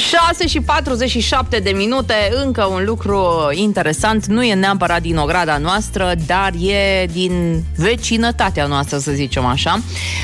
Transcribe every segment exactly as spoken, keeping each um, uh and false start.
șase și patruzeci și șapte de minute, încă un lucru interesant, nu e neapărat din ograda noastră, dar e din vecinătatea noastră, să zicem așa.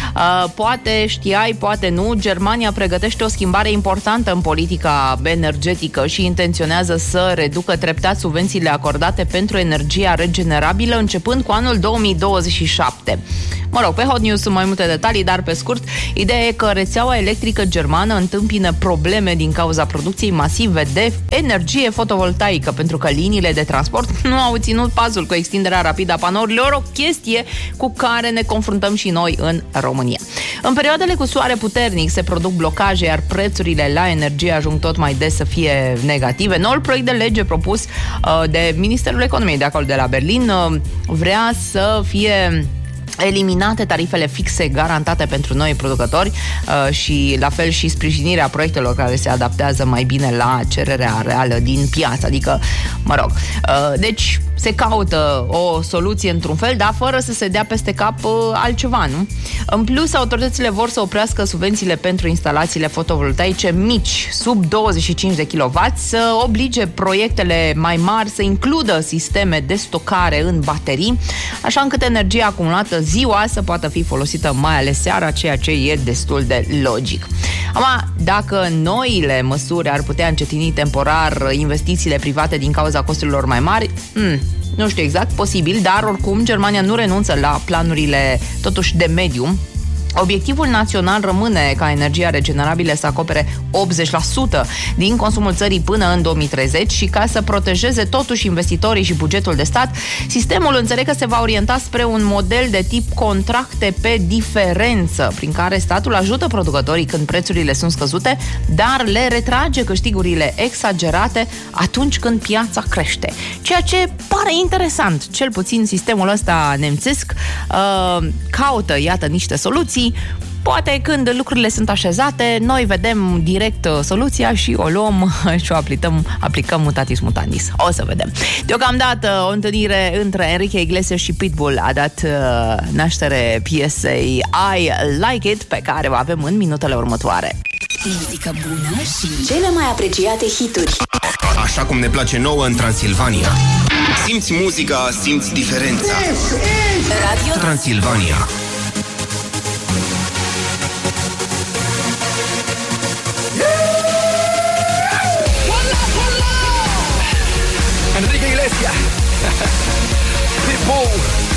Poate știai, poate nu, Germania pregătește o schimbare importantă în politica energetică și intenționează să reducă treptat subvențiile acordate pentru energia regenerabilă începând cu anul două mii douăzeci și șapte. Mă rog, pe Hot News sunt mai multe detalii, dar pe scurt, ideea e că rețeaua electrică germană întâmpină probleme din cauza producției masive de energie fotovoltaică, pentru că liniile de transport nu au ținut pasul cu extinderea rapidă a panourilor, o chestie cu care ne confruntăm și noi în România. În perioadele cu soare puternic se produc blocaje, iar prețurile la energie ajung tot mai des să fie negative. Noul proiect de lege propus uh, de Ministerul Economiei de acolo de la Berlin uh, vrea să fie eliminate tarifele fixe garantate pentru noi producători uh, și la fel și sprijinirea proiectelor care se adaptează mai bine la cererea reală din piață. Adică, mă rog, uh, deci se caută o soluție într-un fel, dar fără să se dea peste cap uh, altceva, nu? În plus, autoritățile vor să oprească subvențiile pentru instalațiile fotovoltaice mici, sub douăzeci și cinci de kilowați, să oblige proiectele mai mari să includă sisteme de stocare în baterii, așa încât energia acumulată ziua să poată fi folosită mai ales seara, ceea ce e destul de logic. Ama, dacă noile măsuri ar putea încetini temporar investițiile private din cauza costurilor mai mari, hmm, nu știu exact, posibil, dar oricum Germania nu renunță la planurile totuși de mediu. Obiectivul național rămâne ca energia regenerabilă să acopere optzeci la sută din consumul țării până în două mii treizeci și ca să protejeze totuși investitorii și bugetul de stat, sistemul înțeleg că se va orienta spre un model de tip contracte pe diferență, prin care statul ajută producătorii când prețurile sunt scăzute, dar le retrage câștigurile exagerate atunci când piața crește. Ceea ce pare interesant, cel puțin sistemul ăsta nemțesc uh, caută, iată, niște soluții. Poate când lucrurile sunt așezate, noi vedem direct soluția și o luăm și o aplicăm, aplicăm mutatis mutandis. O să vedem. Deocamdată, o întâlnire între Enrique Iglesias și Pitbull a dat uh, naștere piesei I Like It, pe care o avem în minutele următoare. Muzică bună și cele mai apreciate hituri. Așa cum ne place nouă în Transilvania. Simți muzica, simți diferența. Radio Transilvania. Enrique Iglesias, Pitbull.